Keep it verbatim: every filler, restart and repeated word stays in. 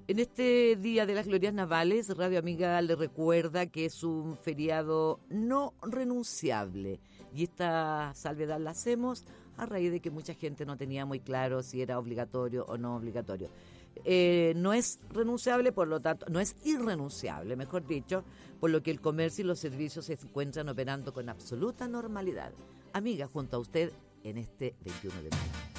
En este Día de las Glorias Navales, Radio Amiga le recuerda que es un feriado no renunciable. Y esta salvedad la hacemos a raíz de que mucha gente no tenía muy claro si era obligatorio o no obligatorio. Eh, no es renunciable, por lo tanto, no es irrenunciable, mejor dicho, por lo que el comercio y los servicios se encuentran operando con absoluta normalidad. Amiga, junto a usted en este veintiuno de mayo.